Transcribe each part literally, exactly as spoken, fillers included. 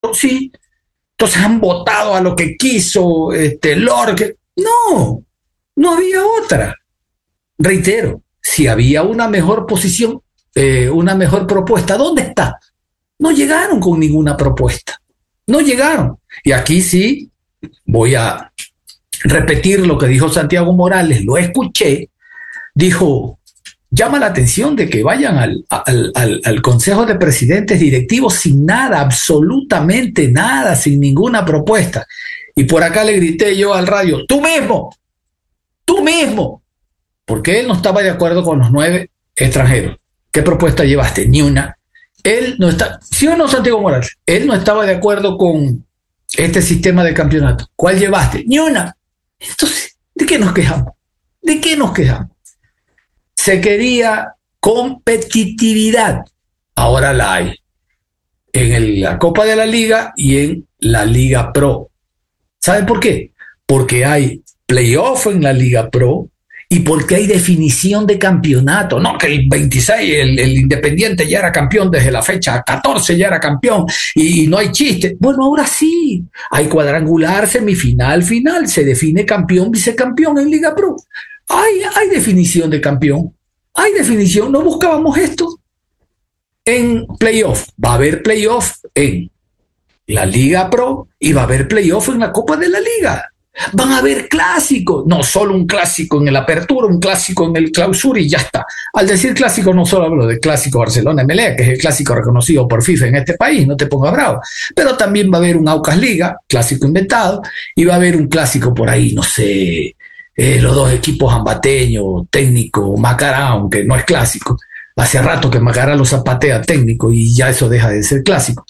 otro, sí. Entonces han votado a lo que quiso este, Lorque. No, no había otra. Reitero, si había una mejor posición, eh, una mejor propuesta, ¿dónde está? No llegaron con ninguna propuesta. No llegaron. Y aquí sí voy a repetir lo que dijo Santiago Morales, lo escuché, dijo, llama la atención de que vayan al, al, al, al Consejo de Presidentes Directivos sin nada, absolutamente nada, sin ninguna propuesta. Y por acá le grité yo al radio, tú mismo, tú mismo, porque él no estaba de acuerdo con los nueve extranjeros. ¿Qué propuesta llevaste? Ni una. Él no está, ¿sí o no, Santiago Morales? Él no estaba de acuerdo con este sistema de campeonato. ¿Cuál llevaste? Ni una. Entonces, ¿de qué nos quejamos? ¿De qué nos quejamos? Se quería competitividad. Ahora la hay. En el, la Copa de la Liga y en la Liga Pro. ¿Saben por qué? Porque hay playoff en la Liga Pro y porque hay definición de campeonato. No, que el veintiséis, el, el Independiente ya era campeón desde la fecha catorce, ya era campeón y, y no hay chiste. Bueno, ahora sí. Hay cuadrangular, semifinal, final. Se define campeón, vicecampeón en Liga Pro. Hay, hay definición de campeón. Hay definición. No buscábamos esto. En playoff. Va a haber playoff en la Liga Pro y va a haber playoff en la Copa de la Liga. Van a haber clásicos, no solo un clásico en el Apertura, un clásico en el Clausura y ya está. Al decir clásico no solo hablo de clásico Barcelona-M L E, que es el clásico reconocido por FIFA en este país, no te pongas bravo, pero también va a haber un Aucas Liga, clásico inventado, y va a haber un clásico por ahí, no sé, eh, los dos equipos ambateños, técnico, Macará, aunque no es clásico. Hace rato que Macará lo zapatea técnico y ya eso deja de ser clásico.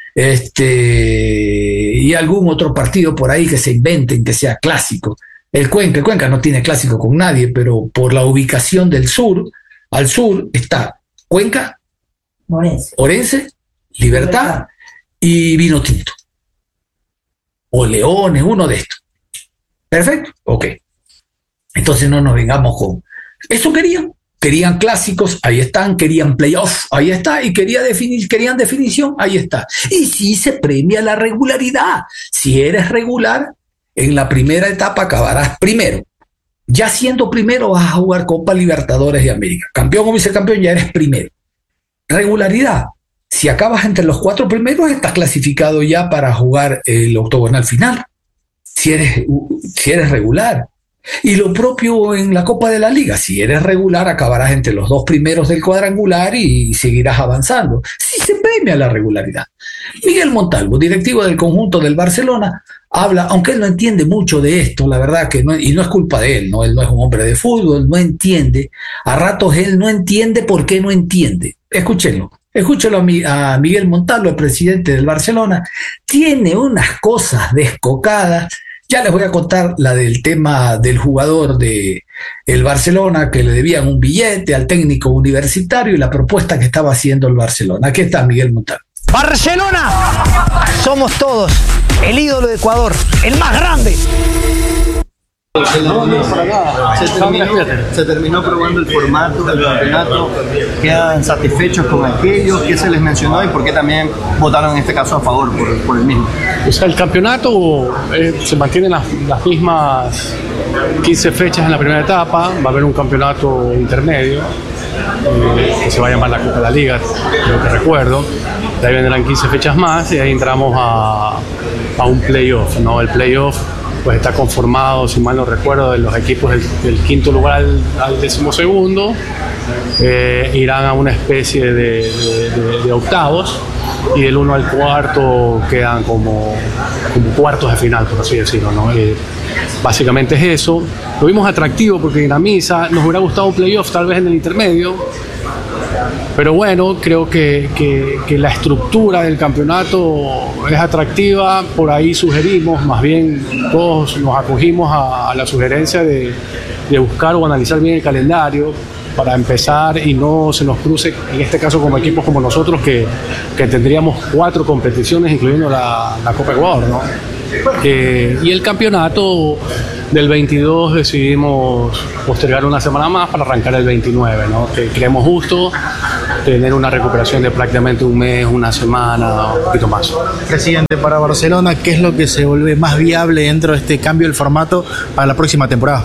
Este, y algún otro partido por ahí que se inventen que sea clásico. El Cuenca, el Cuenca no tiene clásico con nadie, pero por la ubicación del sur, al sur está Cuenca, Orense, Orense Libertad, Libertad y Vino Tinto. O Leones, uno de estos. Perfecto, ok. Entonces no nos vengamos con... Eso querían. Querían clásicos, ahí están, querían playoff, ahí está, y quería definir, querían definición, ahí está. Y sí se premia la regularidad. Si eres regular, en la primera etapa acabarás primero. Ya siendo primero vas a jugar Copa Libertadores de América. Campeón o vicecampeón ya eres primero. Regularidad. Si acabas entre los cuatro primeros, estás clasificado ya para jugar el octogonal final. Si eres, si eres regular. Y lo propio en la Copa de la Liga, si eres regular acabarás entre los dos primeros del cuadrangular y seguirás avanzando. Sí se premia la regularidad. Miguel Montalvo, directivo del conjunto del Barcelona, habla, aunque él no entiende mucho de esto, la verdad que no, y no es culpa de él, no, él no es un hombre de fútbol, no entiende, a ratos él no entiende por qué no entiende. Escúchenlo. Escúchelo a, a Miguel Montalvo, el presidente del Barcelona, tiene unas cosas descocadas. Ya les voy a contar la del tema del jugador de el Barcelona que le debían un billete al técnico universitario y la propuesta que estaba haciendo el Barcelona. Aquí está Miguel Montalvo. Barcelona, somos todos el ídolo de Ecuador, el más grande. No, no, para nada. Se terminó, se terminó probando el formato del campeonato. ¿Quedan satisfechos con aquello? ¿Qué se les mencionó y por qué también votaron en este caso a favor por, por el mismo? O sea, el campeonato eh, se mantienen las, las mismas quince fechas en la primera etapa. Va a haber un campeonato intermedio eh, que se va a llamar la Copa de la Liga, creo que recuerdo. De ahí vendrán quince fechas más y ahí entramos a, a un playoff, ¿no? El playoff pues está conformado, si mal no recuerdo, de los equipos del, del quinto lugar al, al decimosegundo, eh, irán a una especie de, de, de, de octavos y del uno al cuarto quedan como, como cuartos de final, por así decirlo, ¿no? Eh, básicamente es eso. Lo vimos atractivo porque dinamiza, nos hubiera gustado un playoff tal vez en el intermedio, pero bueno, creo que, que, que la estructura del campeonato es atractiva, por ahí sugerimos, más bien todos nos acogimos a, a la sugerencia de, de buscar o analizar bien el calendario para empezar y no se nos cruce, en este caso como equipos como nosotros, que, que tendríamos cuatro competiciones, incluyendo la, la Copa Ecuador, ¿no? Eh, y el campeonato del veintidós decidimos postergar una semana más para arrancar el veintinueve, ¿no? Que creemos justo tener una recuperación de prácticamente un mes, una semana, un poquito más. Presidente, para Barcelona, ¿qué es lo que se vuelve más viable dentro de este cambio del formato para la próxima temporada?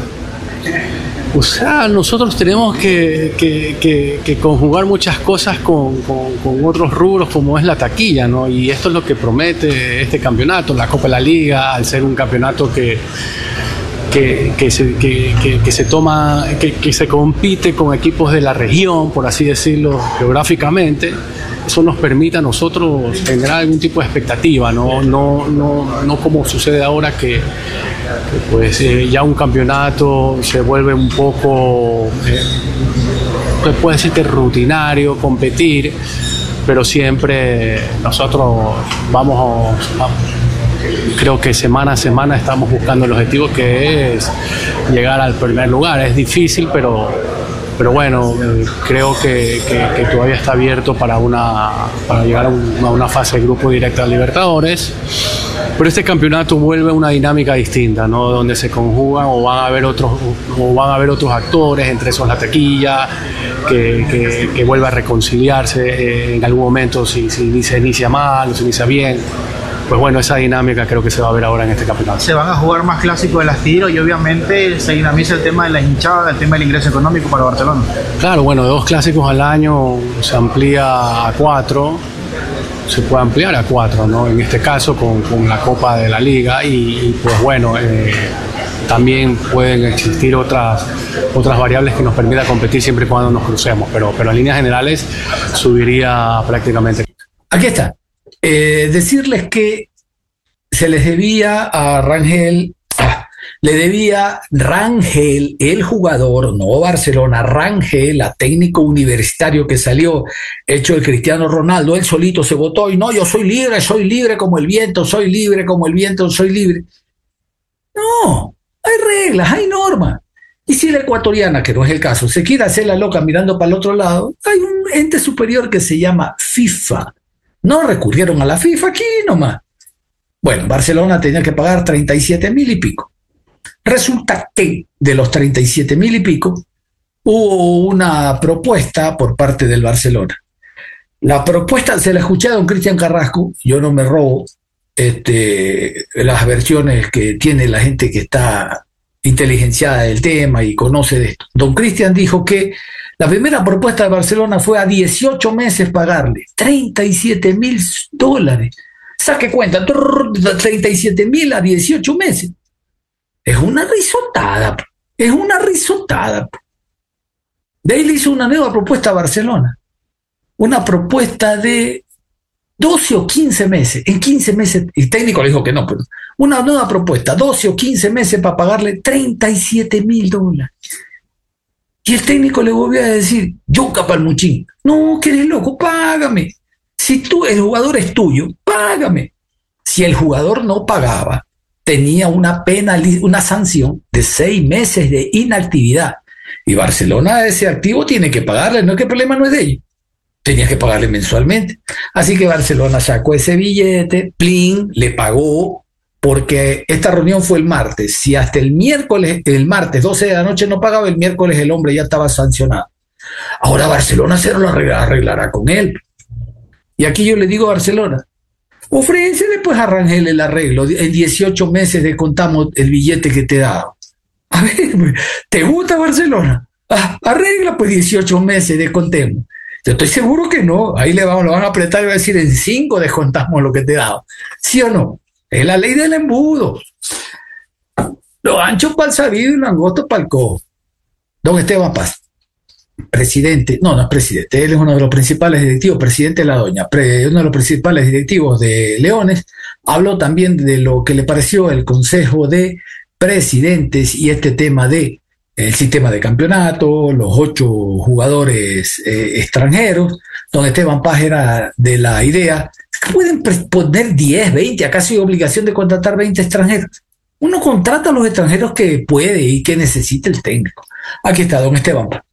O sea, nosotros tenemos que, que, que, que conjugar muchas cosas con, con, con otros rubros, como es la taquilla, ¿no? Y esto es lo que promete este campeonato, la Copa de la Liga, al ser un campeonato que, que, que, se, que, que, que se toma, que, que se compite con equipos de la región, por así decirlo, geográficamente. Eso nos permite a nosotros generar algún tipo de expectativa, no, no, no, no como sucede ahora que, que pues eh, ya un campeonato se vuelve un poco, eh, pues puede decirte rutinario, competir, pero siempre nosotros vamos a, a creo que semana a semana estamos buscando el objetivo, que es llegar al primer lugar. Es difícil, pero Pero bueno, eh, creo que, que, que todavía está abierto para, una, para llegar a, un, a una fase de grupo directa a Libertadores. Pero este campeonato vuelve a una dinámica distinta, ¿no? Donde se conjugan o van a haber otros, o van a haber otros actores, entre esos la taquilla, que, que, que vuelve a reconciliarse eh, en algún momento si, si se inicia mal o se inicia bien. Pues bueno, esa dinámica creo que se va a ver ahora en este campeonato. Se van a jugar más clásicos del astillero y obviamente se dinamiza el tema de la hinchada, el tema del ingreso económico para Barcelona. Claro, bueno, de dos clásicos al año se amplía a cuatro, se puede ampliar a cuatro, ¿no? En este caso con, con la Copa de la Liga y, y pues bueno, eh, también pueden existir otras, otras variables que nos permitan competir siempre y cuando nos crucemos, pero, pero en líneas generales subiría prácticamente. Aquí está. Eh, decirles que se les debía a Rangel, ah, le debía Rangel, el jugador, no Barcelona, Rangel, a técnico universitario que salió hecho el Cristiano Ronaldo, él solito se votó y no, yo soy libre, soy libre como el viento, soy libre como el viento, soy libre. No, hay reglas, hay normas. Y si la ecuatoriana, que no es el caso, se quiere hacer la loca mirando para el otro lado, hay un ente superior que se llama FIFA. No recurrieron a la FIFA aquí nomás. Bueno, Barcelona tenía que pagar treinta y siete mil y pico. Resulta que de los treinta y siete mil y pico hubo una propuesta por parte del Barcelona. La propuesta se la escuché a don Cristian Carrasco. Yo no me robo este, las versiones que tiene la gente que está inteligenciada del tema y conoce de esto. Don Cristian dijo que la primera propuesta de Barcelona fue a dieciocho meses pagarle treinta y siete mil dólares. Saque cuenta, treinta y siete mil a dieciocho meses. Es una risotada, es una risotada. De ahí le hizo una nueva propuesta a Barcelona. Una propuesta de doce o quince meses. En quince meses, el técnico le dijo que no, pero una nueva propuesta, doce o quince meses para pagarle treinta y siete mil dólares. Y el técnico le volvió a decir, yuca palmuchín, no, que eres loco, págame. Si tú, el jugador es tuyo, págame. Si el jugador no pagaba, tenía una pena, una sanción de seis meses de inactividad. Y Barcelona, ese activo, tiene que pagarle, no es que el problema no es de ellos. Tenía que pagarle mensualmente. Así que Barcelona sacó ese billete, plin, le pagó, porque esta reunión fue el martes. Si hasta el miércoles, el martes doce de la noche no pagaba, el miércoles el hombre ya estaba sancionado. Ahora Barcelona se lo arreglará con él. Y aquí yo le digo a Barcelona, ofrécele pues a Rangel el arreglo. En dieciocho meses descontamos el billete que te he dado. A ver, ¿te gusta Barcelona? Ah, arregla pues dieciocho meses, descontemos. Yo estoy seguro que no. Ahí le vamos, lo van a apretar y va a decir en cinco descontamos lo que te he dado. ¿Sí o no? Es la ley del embudo. Lo ancho para el sabido y lo angosto para el cojo. Don Esteban Paz, presidente, no, no es presidente, él es uno de los principales directivos, presidente de la Doña, pre, uno de los principales directivos de Leones, habló también de lo que le pareció el Consejo de Presidentes y este tema de el sistema de campeonato, los ocho jugadores eh, extranjeros. Don Esteban Paz era de la idea que pueden poner diez, veinte, acá hay obligación de contratar veinte extranjeros. Uno contrata a los extranjeros que puede y que necesita el técnico. Aquí está don Esteban Paz.